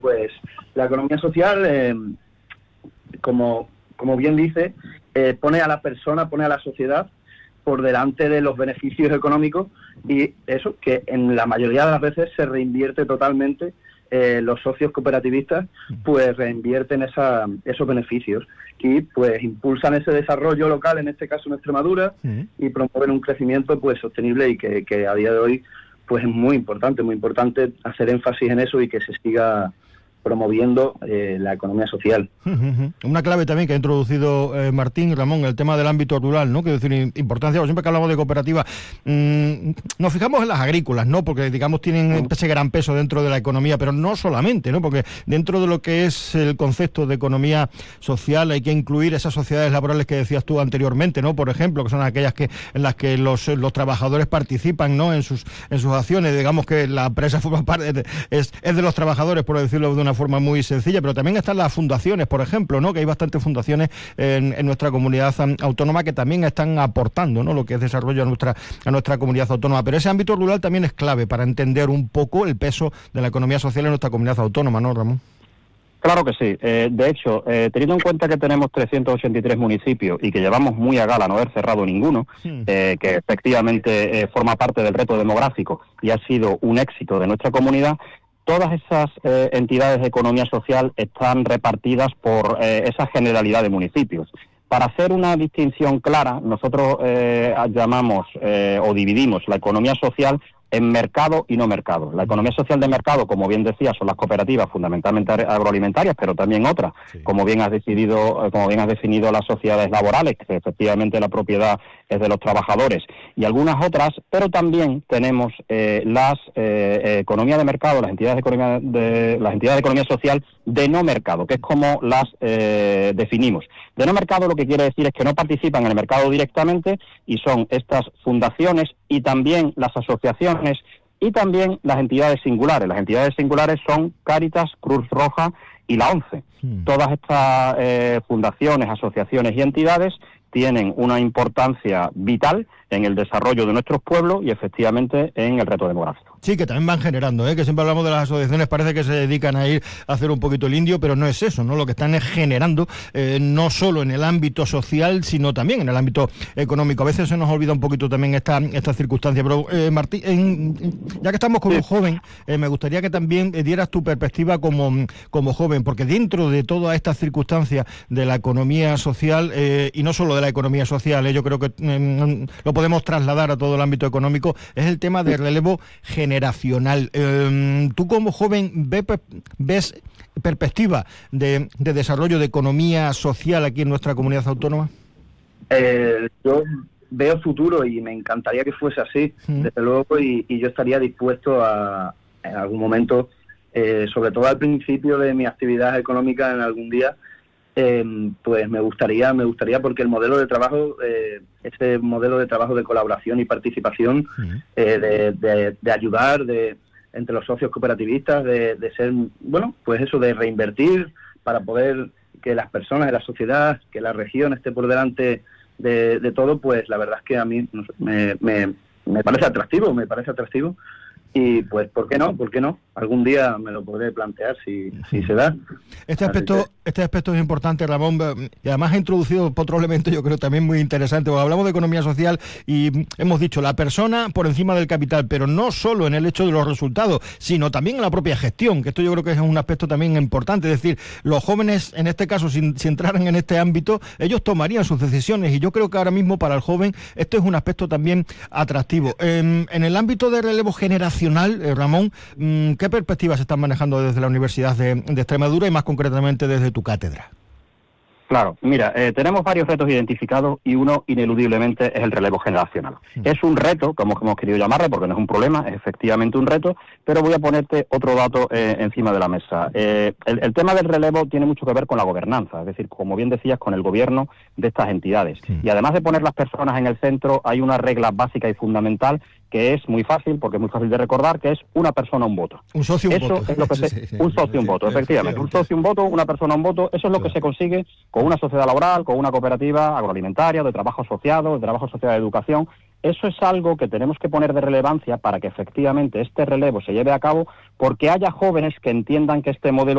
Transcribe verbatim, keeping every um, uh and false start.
Pues la economía social, eh, como, como bien dice, eh, pone a la persona, pone a la sociedad por delante de los beneficios económicos, y eso que en la mayoría de las veces se reinvierte totalmente. Eh, los socios cooperativistas pues reinvierten esa, esos beneficios y pues impulsan ese desarrollo local, en este caso en Extremadura, sí. y promueven un crecimiento pues sostenible, y que, que a día de hoy pues es muy importante, muy importante hacer énfasis en eso y que se siga promoviendo eh, la economía social. Una clave también que ha introducido eh, Martín, Ramón, el tema del ámbito rural, ¿no? Que es decir, importancia, siempre que hablamos de cooperativas, mmm, nos fijamos en las agrícolas, ¿no? Porque, digamos, tienen ese gran peso dentro de la economía, pero no solamente, ¿no? Porque dentro de lo que es el concepto de economía social hay que incluir esas sociedades laborales que decías tú anteriormente, ¿no? Por ejemplo, que son aquellas que en las que los, los trabajadores participan, ¿no? En sus en sus acciones, digamos que la empresa forma parte de, es, es de los trabajadores, por decirlo de una forma muy sencilla, pero también están las fundaciones, por ejemplo, ¿no? Que hay bastantes fundaciones en, en nuestra comunidad autónoma que también están aportando, ¿no? Lo que es desarrollo a nuestra a nuestra comunidad autónoma. Pero ese ámbito rural también es clave para entender un poco el peso de la economía social en nuestra comunidad autónoma, ¿no, Ramón? Claro que sí. Eh, de hecho, eh, teniendo en cuenta que tenemos trescientos ochenta y tres municipios y que llevamos muy a gala no haber cerrado ninguno, sí. eh, que efectivamente eh, forma parte del reto demográfico y ha sido un éxito de nuestra comunidad, todas esas eh, entidades de economía social están repartidas por eh, esa generalidad de municipios. Para hacer una distinción clara, nosotros eh, llamamos eh, o dividimos la economía social en mercado y no mercado. La economía social de mercado, como bien decía, son las cooperativas fundamentalmente agroalimentarias, pero también otras, sí. como bien has decidido, como bien has definido las sociedades laborales, que efectivamente la propiedad es de los trabajadores, y algunas otras, pero también tenemos eh, las eh, economía de mercado, las entidades de economía de las entidades de economía social de no mercado, que es como las eh, definimos. De no mercado lo que quiere decir es que no participan en el mercado directamente, y son estas fundaciones y también las asociaciones y también las entidades singulares. Las entidades singulares son Cáritas, Cruz Roja y la ONCE. Hmm. Todas estas eh, fundaciones, asociaciones y entidades tienen una importancia vital en el desarrollo de nuestros pueblos y efectivamente en el reto demográfico. Sí, que también van generando, ¿eh? Que siempre hablamos de las asociaciones, parece que se dedican a ir a hacer un poquito el indio, pero no es eso, ¿no? Lo que están es generando, eh, no solo en el ámbito social, sino también en el ámbito económico. A veces se nos olvida un poquito también esta, esta circunstancia. Pero, eh, Martín, en, ya que estamos como sí. joven, eh, me gustaría que también dieras tu perspectiva como, como joven, porque dentro de todas estas circunstancias de la economía social, eh, y no solo de la economía social, eh, yo creo que eh, lo podemos trasladar a todo el ámbito económico, es el tema del relevo generacional. generacional. Eh, ¿Tú como joven ves, ves perspectiva de, de desarrollo de economía social aquí en nuestra comunidad autónoma? Eh, yo veo futuro y me encantaría que fuese así, mm. desde luego, y, y yo estaría dispuesto a, en algún momento, eh, sobre todo al principio de mi actividad económica en algún día, Eh, pues me gustaría, me gustaría porque el modelo de trabajo, eh, ese modelo de trabajo de colaboración y participación, uh-huh. eh, de, de, de ayudar de entre los socios cooperativistas, de, de ser, bueno, pues eso, de reinvertir para poder que las personas, la sociedad, que la región esté por delante de, de todo, pues la verdad es que a mí no sé, me, me, me parece atractivo, me parece atractivo. Y pues, ¿por qué no? ¿Por qué no? Algún día me lo podré plantear si, si se da. Este aspecto, este aspecto es importante, Ramón, y además ha introducido otro elemento, yo creo, también muy interesante. Porque hablamos de economía social y hemos dicho la persona por encima del capital, pero no solo en el hecho de los resultados, sino también en la propia gestión, que esto yo creo que es un aspecto también importante. Es decir, los jóvenes, en este caso, si, si entraran en este ámbito, ellos tomarían sus decisiones, y yo creo que ahora mismo para el joven esto es un aspecto también atractivo. En, en el ámbito de relevo generacional, Eh, Ramón, ¿qué perspectivas se están manejando desde la Universidad de, de Extremadura y más concretamente desde tu cátedra? Claro, mira, eh, tenemos varios retos identificados y uno ineludiblemente es el relevo generacional. Sí. Es un reto, como hemos querido llamarle, porque no es un problema, es efectivamente un reto, pero voy a ponerte otro dato eh, encima de la mesa. Eh, el, el tema del relevo tiene mucho que ver con la gobernanza, es decir, como bien decías, con el gobierno de estas entidades. Sí. Y además de poner las personas en el centro, hay una regla básica y fundamental que es muy fácil, porque es muy fácil de recordar, que es una persona, un voto. Un socio, un eso voto. Es lo que se, sí, sí, un socio, sí, un voto, efectivamente. Un socio, un voto, una persona, un voto, eso es lo sí. que se consigue con una sociedad laboral, con una cooperativa agroalimentaria, de trabajo asociado, de trabajo asociado de educación. Eso es algo que tenemos que poner de relevancia para que efectivamente este relevo se lleve a cabo, porque haya jóvenes que entiendan que este modelo